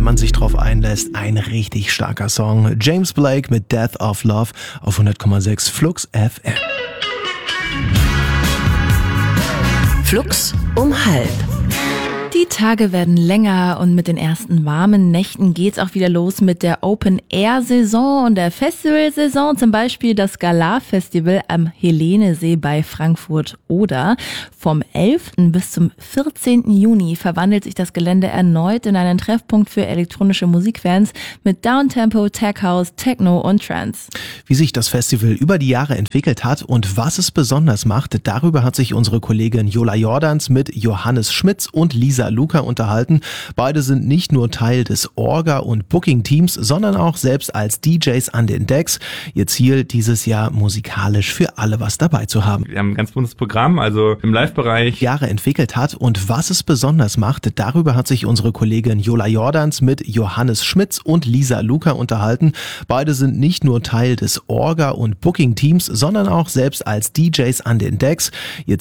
wenn man sich drauf einlässt, ein richtig starker Song. James Blake mit Death of Love auf 100,6 Flux FM. Flux um 12:30. Die Tage werden länger und mit den ersten warmen Nächten geht's auch wieder los mit der Open-Air-Saison und der Festivalsaison, zum Beispiel das Galar-Festival am Helenesee bei Frankfurt oder. Vom 11. bis zum 14. Juni verwandelt sich das Gelände erneut in einen Treffpunkt für elektronische Musikfans mit Downtempo, Tech House, Techno und Trance. Wie sich das Festival über die Jahre entwickelt hat und was es besonders macht, darüber hat sich unsere Kollegin Jola Jordans mit Johannes Schmitz und Lisa Luca unterhalten. Beide sind nicht nur Teil des Orga- und Booking-Teams, sondern auch selbst als DJs an den Decks. Ihr Ziel dieses Jahr musikalisch für alle was dabei zu haben. Wir haben ein ganz buntes Programm, also im Live-Bereich Jahre entwickelt hat und was es besonders macht, darüber hat sich unsere Kollegin Jola Jordans mit Johannes Schmitz und Lisa Luca unterhalten. Beide sind nicht nur Teil des Orga- und Booking-Teams, sondern auch selbst als DJs an den Decks. Ihr